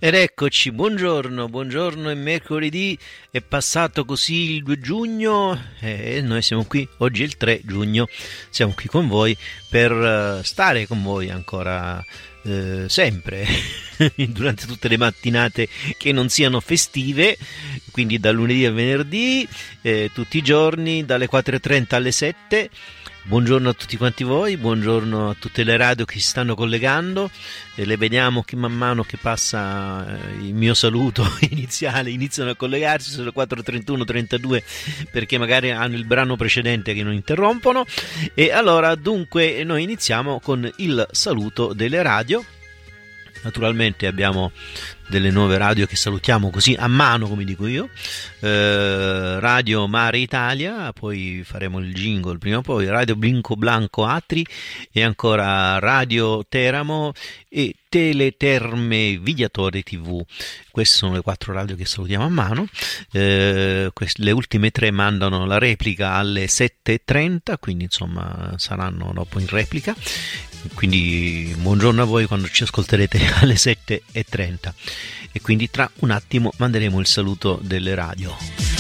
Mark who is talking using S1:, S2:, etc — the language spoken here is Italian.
S1: Ed eccoci, buongiorno, è mercoledì, è passato così il 2 giugno e noi siamo qui, oggi è il 3 giugno, siamo qui con voi per stare con voi ancora sempre, durante tutte le mattinate che non siano festive, quindi da lunedì a venerdì, tutti i giorni, dalle 4:30 alle 7. Buongiorno a tutti quanti voi, buongiorno a tutte le radio che si stanno collegando, le vediamo che man mano che passa il mio saluto iniziale iniziano a collegarsi, sono 4:31-32 perché magari hanno il brano precedente che non interrompono. E allora dunque noi iniziamo con il saluto delle radio. Naturalmente abbiamo delle nuove radio che salutiamo così a mano, come dico io, Radio Mare Italia, poi faremo il jingle prima o poi, Radio Blinco Blanco Atri e ancora Radio Teramo e Teleterme Vigliatore TV. Queste sono le 4 radio che salutiamo a mano. Le ultime 3 mandano la replica alle 7:30, quindi insomma saranno dopo in replica. Quindi buongiorno a voi quando ci ascolterete alle 7:30 e quindi tra un attimo manderemo il saluto delle radio.